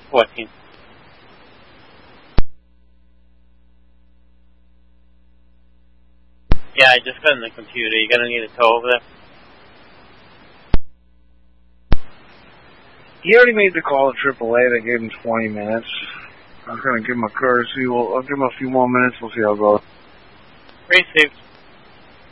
14. Yeah, I just got in the computer. You're gonna need a tow over there? He already made the call to AAA. They gave him 20 minutes. I was gonna give him a courtesy. I'll give him a few more minutes. We'll see how it goes. Received.